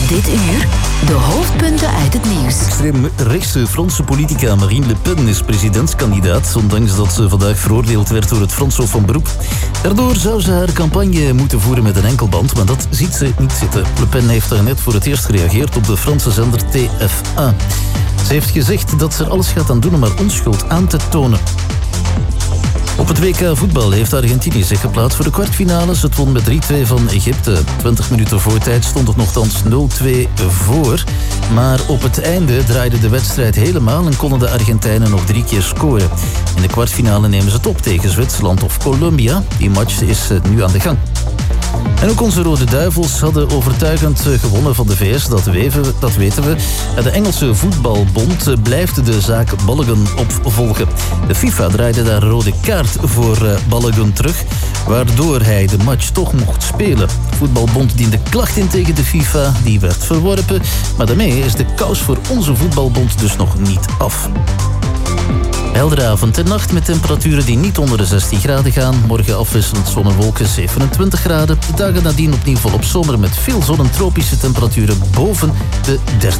Dit uur de hoofdpunten uit het nieuws. Extreemrechtse Franse politica Marine Le Pen is presidentskandidaat, ondanks dat ze vandaag veroordeeld werd door het Frans Hof van Beroep. Daardoor zou ze haar campagne moeten voeren met een enkelband, maar dat ziet ze niet zitten. Le Pen heeft daar net voor het eerst gereageerd op de Franse zender TF1. Ze heeft gezegd dat ze er alles gaat aan doen om haar onschuld aan te tonen. Op het WK voetbal heeft Argentinië zich geplaatst voor de kwartfinales. Het won met 3-2 van Egypte. 20 minuten voor tijd stond het nogthans 0-2 voor. Maar op het einde draaide de wedstrijd helemaal en konden de Argentijnen nog 3 keer scoren. In de kwartfinale nemen ze het op tegen Zwitserland of Colombia. Die match is nu aan de gang. En ook onze Rode Duivels hadden overtuigend gewonnen van de VS, dat weten we. De Engelse voetbalbond blijft de zaak Balogun opvolgen. De FIFA draaide daar een rode kaart voor Balogun terug, waardoor hij de match toch mocht spelen. De voetbalbond diende klacht in tegen de FIFA, die werd verworpen. Maar daarmee is de kous voor onze voetbalbond dus nog niet af. Heldere avond en nacht met temperaturen die niet onder de 16 graden gaan. Morgen afwisselend zon en wolken 27 graden. De dagen nadien opnieuw volop zomer met veel zon en tropische temperaturen boven de 30.